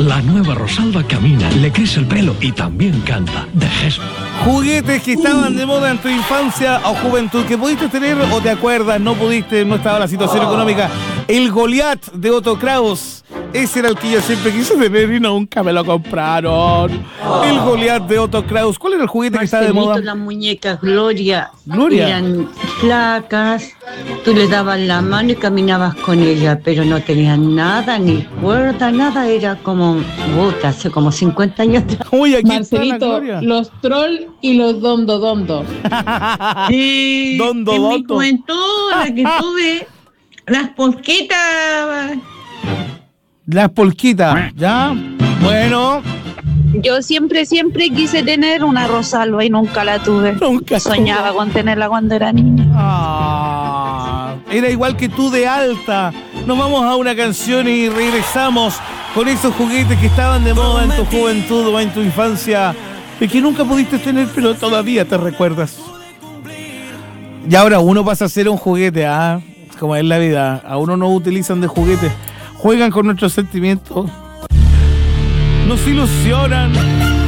La nueva Rosalba camina, le crece el pelo y también canta. De Jesús. Juguetes que estaban de moda en tu infancia o juventud, que pudiste tener o te acuerdas, no pudiste, no estaba la situación económica. El Goliat de Otto Kraus. Ese era el que yo siempre quise tener y nunca me lo compraron. El Goliat de Otto Kraus. ¿Cuál era el juguete que estaba de moda? Las muñecas Gloria. Gloria. Eran flacas. Tú le dabas la mano y caminabas con ella, pero no tenían nada, ni cuerda, nada. Era como, hace como 50 años atrás. Uy, aquí Marcelito, está la Gloria. los troll y los dondo. Sí, Dondo, en mi dondo. juventud, la que tuve, las posquitas. Las polquitas, ¿ya? Bueno, Yo siempre quise tener una Rosalba y nunca la tuve. nunca Soñaba con tenerla cuando era niña. Era igual que tú de alta. Nos vamos a una canción y regresamos con esos juguetes que estaban de moda en tu juventud o en tu infancia y que nunca pudiste tener, pero todavía te recuerdas. Y ahora uno pasa a ser un juguete, como es la vida. A uno no utilizan de juguete. Juegan con nuestros sentimientos. Nos ilusionan.